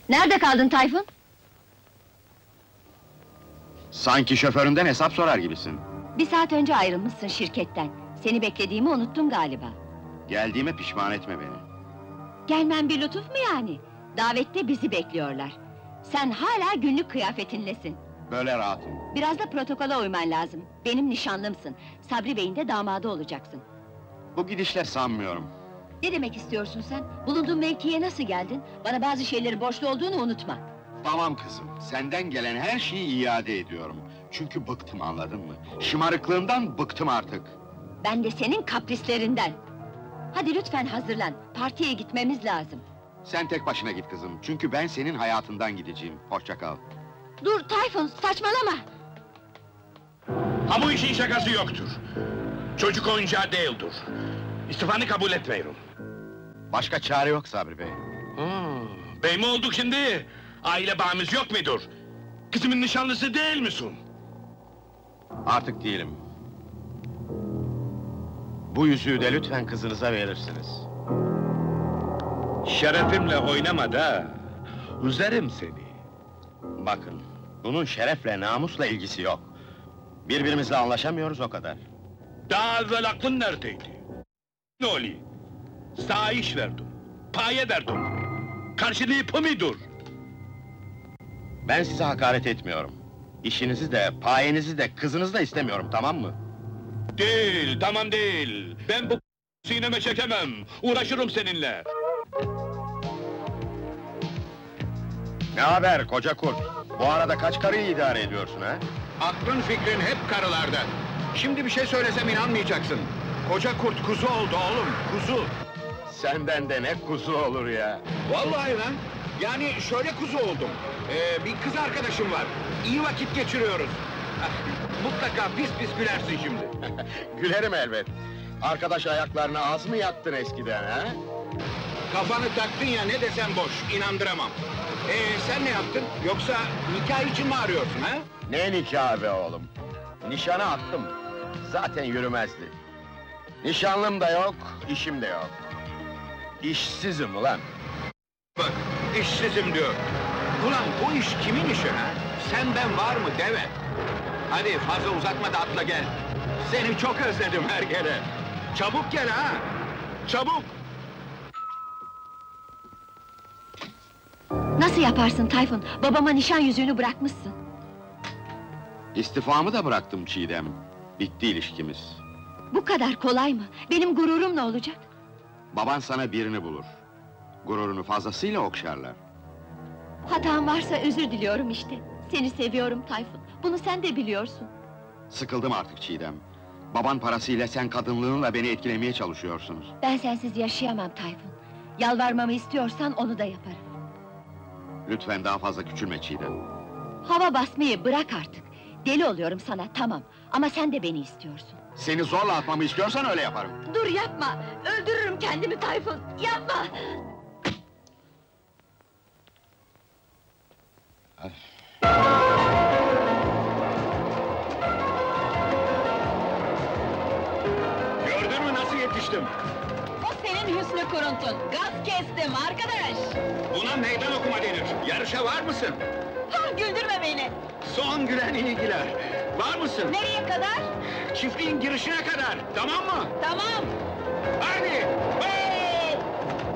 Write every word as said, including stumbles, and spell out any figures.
Nerede kaldın Tayfun? Sanki şoföründen hesap sorar gibisin. Bir saat önce ayrılmışsın şirketten. Seni beklediğimi unuttun galiba. Geldiğime pişman etme beni. Gelmen bir lütuf mu yani? Davette bizi bekliyorlar. Sen hala günlük kıyafetinlesin. Böyle rahatım. Biraz da protokola uyman lazım. Benim nişanlımsın. Sabri Bey'in de damadı olacaksın. Bu gidişle sanmıyorum. Ne demek istiyorsun sen? Bulunduğun mevkiye nasıl geldin? Bana bazı şeyleri borçlu olduğunu unutma. Tamam kızım, senden gelen her şeyi iade ediyorum. Çünkü bıktım, anladın mı? Şımarıklığından bıktım artık. Ben de senin kaprislerinden. Hadi lütfen hazırlan. Partiye gitmemiz lazım. Sen tek başına git kızım, çünkü ben senin hayatından gideceğim. Hoşça kal. Dur Tayfun, saçmalama! Ha bu işin şakası yoktur. Çocuk oyuncağı değildir. İstifanı kabul etmiyorum. Başka çare yok Sabri Bey. Ha, bey mi olduk şimdi? Aile bağımız yok mudur? Kızımın nişanlısı değil misin? Artık değilim. Bu yüzüğü de lütfen kızınıza verirsiniz. Şerefimle oynama da, üzerim seni. Bakın, bunun şerefle, namusla ilgisi yok. Birbirimizle anlaşamıyoruz, o kadar. Daha evvel aklın neredeydi? Ne oluyor? Sana iş verdim, paye verdim. Karşılığı bu mudur? Ben size hakaret etmiyorum. İşinizi de, payenizi de, kızınızı da istemiyorum, tamam mı? Değil, tamam değil. Ben bu sineme çekemem, uğraşırım seninle. Ne haber koca kurt? Bu arada kaç karıyı idare ediyorsun ha? Aklın fikrin hep karılarda. Şimdi bir şey söylesem inanmayacaksın. Koca kurt kuzu oldu oğlum, kuzu. Senden de ne kuzu olur ya! Vallahi lan. Yani şöyle kuzu oldum. Ee, bir kız arkadaşım var. İyi vakit geçiriyoruz. Ah, mutlaka pis pis gülersin şimdi. Gülerim elbet. Arkadaş ayaklarına az mı yattın eskiden ha? Kafanı taktın ya, ne desem boş, inandıramam. Ee, sen ne yaptın? Yoksa nikah için mi arıyorsun ha? Ne nikahı be oğlum? Nişana attım. Zaten yürümezdi. Nişanlım da yok, işim de yok. İşsizim ulan! Bak, işsizim diyor. Ulan bu iş kimin işi ha? Sen ben var mı deve? Hadi fazla uzatma da atla gel. Seni çok özledim hergele. Çabuk gel ha! Çabuk! Nasıl yaparsın Tayfun? Babama nişan yüzüğünü bırakmışsın. İstifamı da bıraktım Çiğdem. Bitti ilişkimiz. Bu kadar kolay mı? Benim gururum ne olacak? Baban sana birini bulur. Gururunu fazlasıyla okşarlar. Hatam varsa özür diliyorum işte. Seni seviyorum Tayfun. Bunu sen de biliyorsun. Sıkıldım artık Çiğdem. Baban parasıyla sen kadınlığınla beni etkilemeye çalışıyorsunuz. Ben sensiz yaşayamam Tayfun. Yalvarmamı istiyorsan onu da yaparım. Lütfen daha fazla küçülme Çiğdem. Hava basmayı bırak artık. Deli oluyorum sana, tamam. Ama sen de beni istiyorsun. Seni zorla atmamı istiyorsan öyle yaparım. Dur yapma! Öldürürüm kendimi Tayfun! Yapma! Gördün mü nasıl yetiştim? O senin hüsnü kuruntun! Gaz kestim arkadaş! Buna meydan okuma denir. Yarışa var mısın? Ha, güldürme beni! Son gülen iyi güler. Var mısın? Nereye kadar? Çiftliğin girişine kadar, tamam mı? Tamam! Hadi! Hey!